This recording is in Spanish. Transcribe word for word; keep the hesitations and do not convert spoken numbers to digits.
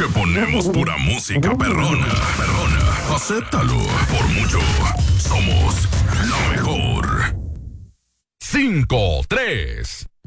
que ponemos pura música perrona. Perrona. Acéptalo. Por mucho. Somos la mejor. Cinco, tres,